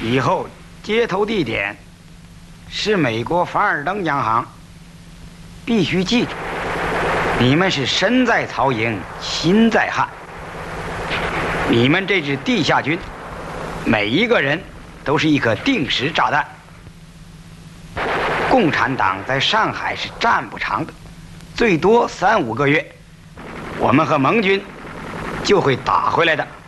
以后接头地点是美国凡尔登央行。必须记住，你们是身在曹营心在汉。你们这支地下军，每一个人都是一颗定时炸弹。共产党在上海是站不长的，最多3、5个月，我们和盟军就会打回来的。